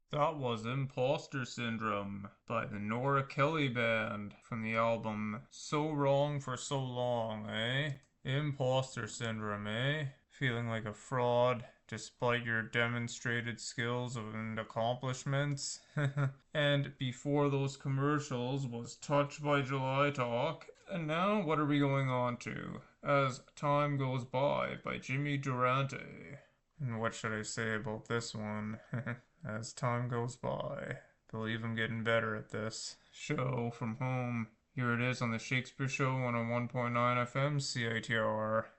That was Imposter Syndrome by the Nora Kelly Band from the album So Wrong for So Long, eh? Imposter Syndrome, eh? Feeling like a fraud despite your demonstrated skills and accomplishments. And before those commercials was Touch by July Talk. And now what are we going on to? As Time Goes by Jimmy Durante. And what should I say about this one? As time goes by, believe I'm getting better at this. Show from home. Here it is on the Shakespeare Show 101.9 FM CITR.